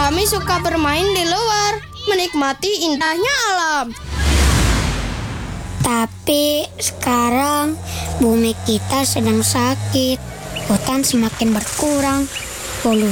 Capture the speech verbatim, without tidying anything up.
Kami suka bermain di luar, menikmati indahnya alam. Tapi sekarang bumi kita sedang sakit. Hutan semakin berkurang, polusi